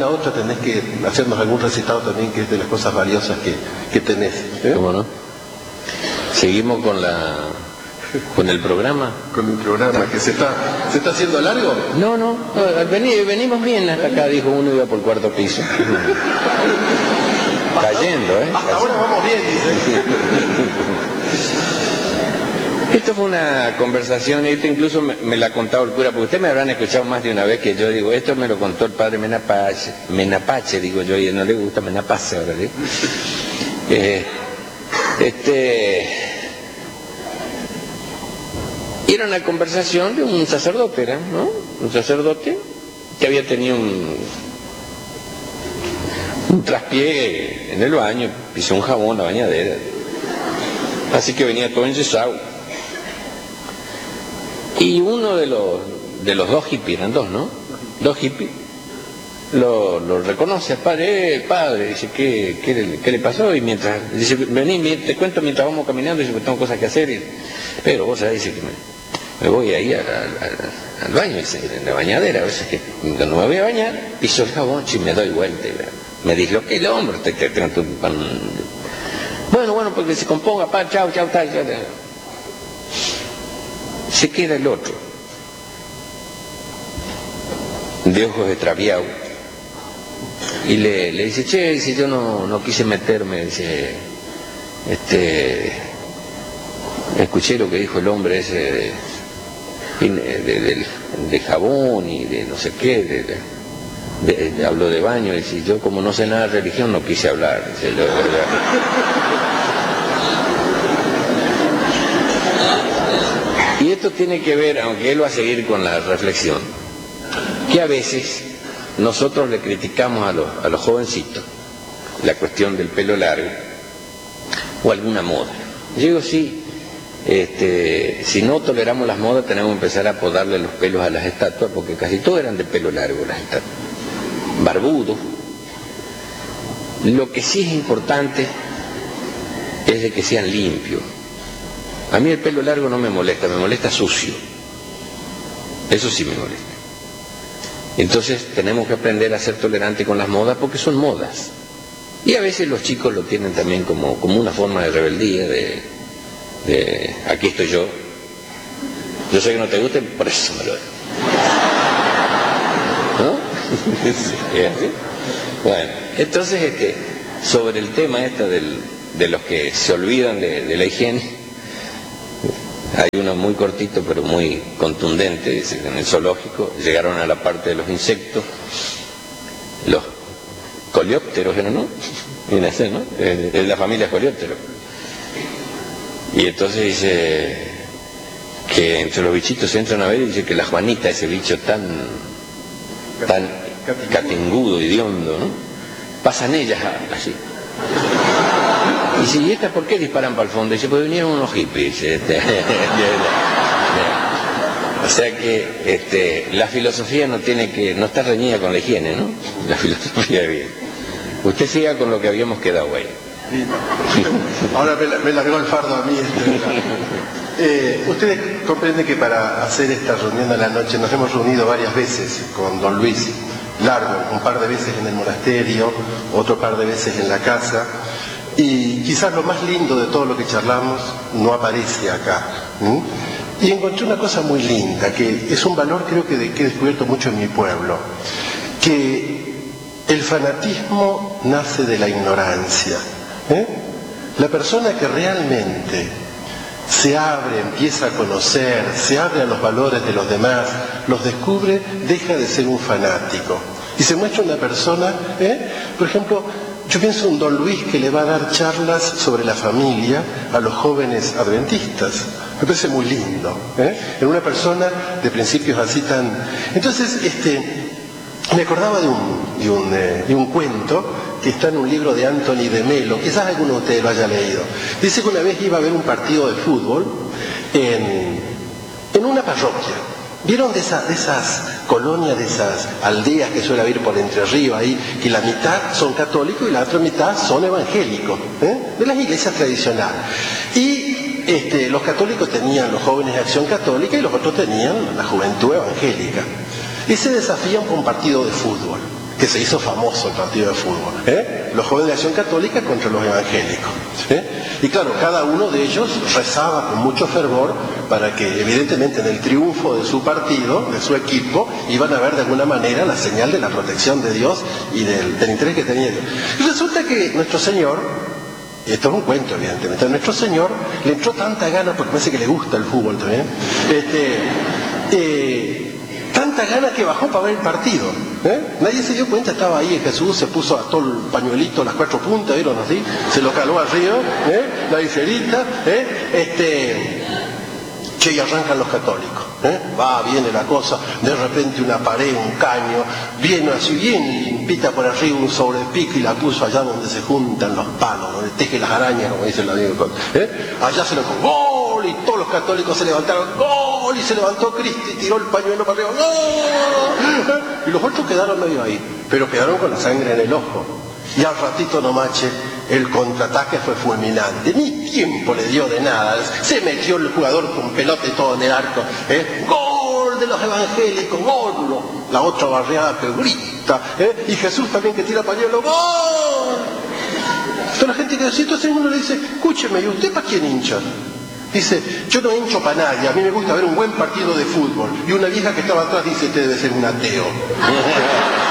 alguna otra tenés que hacernos algún recitado también, que es de las cosas valiosas que tenés. ¿Cómo no? Seguimos con el programa. Con el programa, que se está haciendo largo. No, venimos bien hasta acá, dijo uno, iba por el cuarto piso. Cayendo, Hasta ahora vamos bien, dice. Esto fue una conversación, esto incluso me la ha contado el cura, porque ustedes me habrán escuchado más de una vez que yo digo, esto me lo contó el padre Menapache, digo yo, y no le gusta Menapace ahora, digo. Era una conversación de un sacerdote, ¿no? Un sacerdote que había tenido un traspié en el baño, pisó un jabón, la bañadera. Así que venía todo enyesado. Y uno de los dos hippies, eran dos, ¿no? Dos hippies, lo reconoce al padre, dice, ¿qué le pasó? Y mientras, dice, vení, te cuento mientras vamos caminando, dice, tengo cosas que hacer. Pero vos sabés, dice, que me voy ahí al baño, dice, en la bañadera, a veces que cuando me voy a bañar, piso el jabón y me doy vuelta, me disloqué el hombro, bueno, porque se componga, chao, tal. Se queda el otro, de ojos extraviados, y le dice, dice, yo no quise meterme, dice, escuché lo que dijo el hombre ese de jabón y de no sé qué, habló de baño, y dice, yo como no sé nada de religión no quise hablar, dice, Y esto tiene que ver, aunque él va a seguir con la reflexión, que a veces nosotros le criticamos a los jovencitos la cuestión del pelo largo o alguna moda. Yo digo, sí, si no toleramos las modas tenemos que empezar a podarle los pelos a las estatuas, porque casi todos eran de pelo largo las estatuas, barbudos. Lo que sí es importante es de que sean limpios. A mí el pelo largo no me molesta sucio. Eso sí me molesta. Entonces tenemos que aprender a ser tolerantes con las modas porque son modas. Y a veces los chicos lo tienen también como una forma de rebeldía, de aquí estoy yo. Yo sé que no te guste, por eso me lo doy. ¿No? Sí, ¿es así? Bueno, entonces sobre el tema de los que se olvidan de la higiene, hay uno muy cortito pero muy contundente, dice que en el zoológico llegaron a la parte de los insectos, los coleópteros, ¿no? Viene a ser, ¿no? Es la familia coleóptero. Y entonces dice que entre los bichitos se entran a ver y dice que la Juanita, ese bicho tan catingudo, hediondo, ¿no? Pasan ellas así. Y dice, ¿y estas por qué disparan para el fondo? Y dice, pues vinieron unos hippies. O sea que la filosofía no está reñida con la higiene, ¿no? La filosofía es bien. Usted siga con lo que habíamos quedado ahí. Ahora me largó el fardo a mí. Ustedes comprenden que para hacer esta reunión a la noche nos hemos reunido varias veces con don Luis Largo, un par de veces en el monasterio, otro par de veces en la casa. Y quizás lo más lindo de todo lo que charlamos no aparece acá. Y encontré una cosa muy linda, que es un valor creo que he descubierto mucho en mi pueblo, que el fanatismo nace de la ignorancia. La persona que realmente se abre, empieza a conocer, se abre a los valores de los demás, los descubre, deja de ser un fanático. Y se muestra una persona, por ejemplo, yo pienso en don Luis que le va a dar charlas sobre la familia a los jóvenes adventistas. Me parece muy lindo, en una persona de principios así tan... Entonces, me acordaba de un cuento que está en un libro de Anthony de Melo, quizás alguno de ustedes lo haya leído. Dice que una vez iba a ver un partido de fútbol en una parroquia. ¿Vieron de esas colonias, de esas aldeas que suele haber por Entre Ríos ahí, que la mitad son católicos y la otra mitad son evangélicos, de las iglesias tradicionales? Y los católicos tenían los jóvenes de Acción Católica y los otros tenían la juventud evangélica. Y se desafían por un partido de fútbol. que se hizo famoso el partido de fútbol. Los jóvenes de Acción Católica contra los evangélicos. Y claro, cada uno de ellos rezaba con mucho fervor para que, evidentemente, en el triunfo de su partido, de su equipo, iban a ver de alguna manera la señal de la protección de Dios y del interés que tenía Dios. Y resulta que nuestro Señor, y esto es un cuento, evidentemente, a nuestro Señor le entró tanta gana, porque parece que le gusta el fútbol también, tanta gana que bajó para ver el partido. Nadie se dio cuenta, estaba ahí Jesús, se puso a todo el pañuelito, las 4 puntas, ¿vieron así? Se lo caló arriba, la viserita, che, y arrancan los católicos. Va, viene la cosa, de repente una pared, un caño, viene así bien limpita por arriba, un sobrepico y la puso allá donde se juntan los palos, donde teje las arañas, como dice el amigo. Allá se lo con gol y todos los católicos se levantaron, gol, y se levantó Cristo y tiró el pañuelo para arriba, gol. Y los otros quedaron medio ahí, pero quedaron con la sangre en el ojo. Y al ratito nomache, el contraataque fue fulminante, ni tiempo le dio de nada, se metió el jugador con pelota y todo en el arco, gol de los evangélicos, gol, la otra barriada que grita, y Jesús también que tira pañuelo, gol. Toda la gente que dice, entonces uno le dice, escúcheme, ¿y usted para quién hincha? Dice, yo no hincho para nadie, a mí me gusta ver un buen partido de fútbol. Y una vieja que estaba atrás dice, usted debe ser un ateo.